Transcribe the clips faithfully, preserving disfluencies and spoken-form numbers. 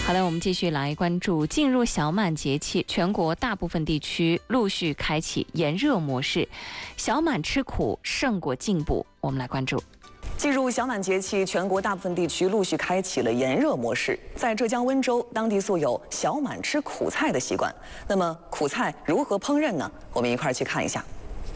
好的，我们继续来关注，进入小满节气，全国大部分地区陆续开启炎热模式，小满吃苦胜过进补。我们来关注。 进入小满节气，全国大部分地区陆续开启了炎热模式。在浙江温州，当地素有小满吃苦菜的习惯。那么苦菜如何烹饪呢？我们一块儿去看一下。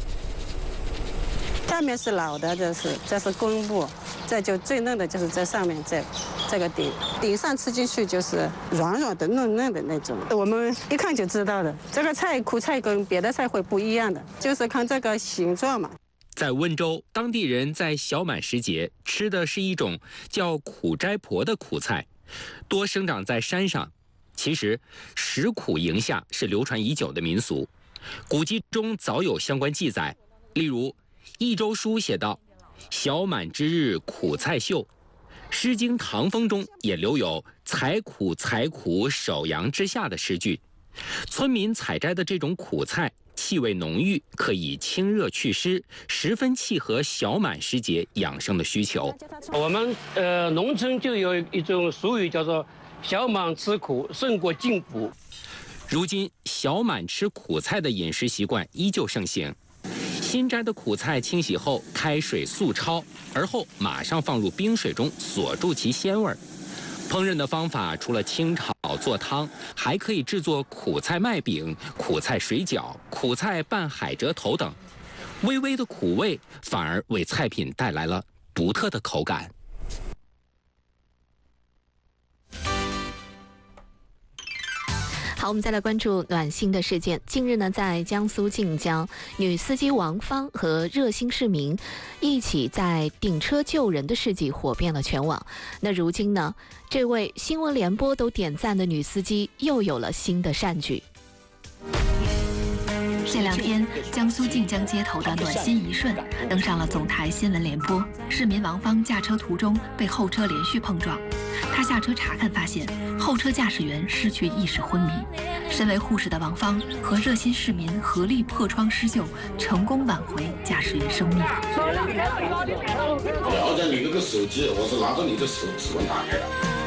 下面是老的，这是这是根部，这就最嫩的就是在上面这这个顶顶上吃进去就是软软的、嫩嫩的那种。我们一看就知道的，这个菜苦菜跟别的菜会不一样的，就是看这个形状嘛。 在温州，当地人在小满时节吃的是一种叫苦斋婆的苦菜，多生长在山上。其实，食苦迎夏是流传已久的民俗，古籍中早有相关记载。例如，《益州书》写道：“小满之日苦菜秀。”《诗经·唐风》中也留有“采苦采苦，守阳之下”的诗句。村民采摘的这种苦菜，气味浓郁，可以清热祛湿，十分契合小满时节养生的需求。 我们呃农村就有一种俗语叫做“小满吃苦胜过进补”。 如今，小满吃苦菜的饮食习惯依旧盛行。新摘的苦菜清洗后，开水速焯，而后马上放入冰水中锁住其鲜味儿。烹饪的方法除了清炒做汤，还可以制作苦菜麦饼、苦菜水饺、苦菜拌海蜇头等。微微的苦味反而为菜品带来了独特的口感。 好，我们再来关注暖心的事件。近日呢，在江苏晋江，女司机王芳和热心市民一起在顶车救人的事迹火遍了全网。那如今呢，这位新闻联播都点赞的女司机又有了新的善举。 这两天，江苏晋江街头的暖心一瞬登上了总台新闻联播。市民王芳驾车途中被后车连续碰撞，她下车查看，发现后车驾驶员失去意识昏迷。身为护士的王芳和热心市民合力破窗施救，成功挽回驾驶员生命。 瞄着你那个手机，我是拿着你的手指纹打开的。